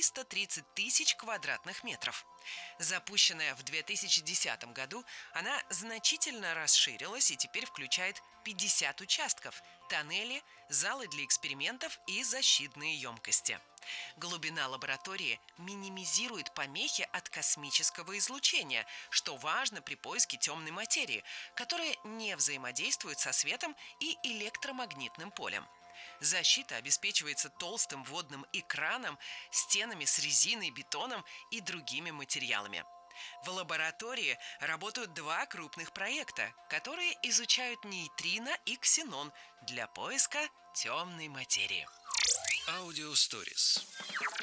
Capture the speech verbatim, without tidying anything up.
триста тридцать тысяч квадратных метров. Запущенная в две тысячи десятом году, она значительно расширилась и теперь включает пятьдесят участков, тоннели, залы для экспериментов и защитные емкости. Глубина лаборатории минимизирует помехи от космического излучения, что важно при поиске темной материи, которая не взаимодействует со светом и электромагнитным полем. Защита обеспечивается толстым водным экраном, стенами с резиной, бетоном и другими материалами. В лаборатории работают два крупных проекта, которые изучают нейтрино и ксенон для поиска темной материи. Аудио Stories.